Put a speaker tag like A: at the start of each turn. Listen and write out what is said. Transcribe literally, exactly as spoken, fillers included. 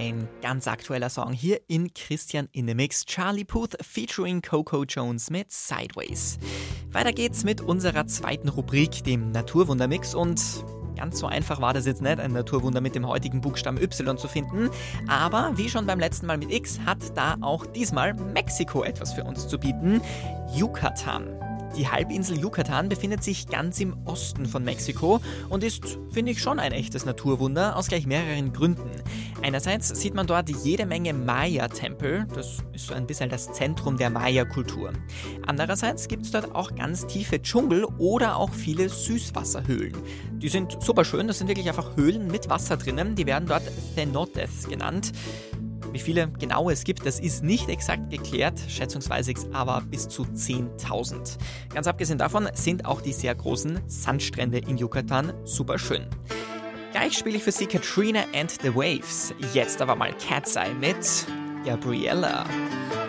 A: ein ganz aktueller Song hier in Christian in the Mix. Charlie Puth featuring Coco Jones mit Sideways. Weiter geht's mit unserer zweiten Rubrik, dem Naturwundermix. Und ganz so einfach war das jetzt nicht, ein Naturwunder mit dem heutigen Buchstaben Y zu finden. Aber wie schon beim letzten Mal mit X hat da auch diesmal Mexiko etwas für uns zu bieten. Yucatan. Die Halbinsel Yucatan befindet sich ganz im Osten von Mexiko und ist, finde ich, schon ein echtes Naturwunder aus gleich mehreren Gründen. Einerseits sieht man dort jede Menge Maya-Tempel, das ist so ein bisschen das Zentrum der Maya-Kultur. Andererseits gibt es dort auch ganz tiefe Dschungel oder auch viele Süßwasserhöhlen. Die sind super schön, das sind wirklich einfach Höhlen mit Wasser drinnen, die werden dort Cenotes genannt. Wie viele genau es gibt, das ist nicht exakt geklärt, schätzungsweise aber bis zu zehntausend. Ganz abgesehen davon sind auch die sehr großen Sandstrände in Yucatan super schön. Gleich spiele ich für Sie Katrina and the Waves. Jetzt aber mal Cat's Eye mit Gabriella.